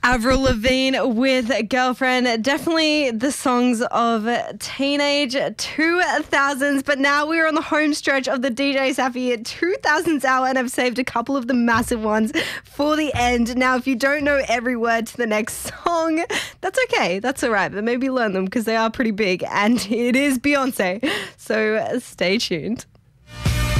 Avril Lavigne with Girlfriend. Definitely the songs of teenage 2000s, but now we're on the home stretch of the DJ Safi 2000s hour, and I've saved a couple of the massive ones for the end. Now, if you don't know every word to the next song, that's okay. That's all right, but maybe learn them because they are pretty big, and it is Beyonce. So stay tuned.